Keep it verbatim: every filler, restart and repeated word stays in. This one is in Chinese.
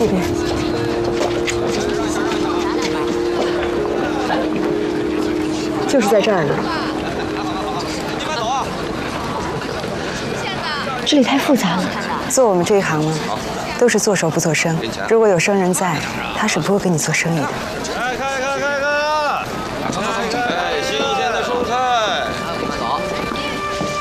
这边。就是在这儿呢。这里太复杂了。 做我们这一行呢，都是做熟不做生。如果有生人在，他是不会跟你做生意的。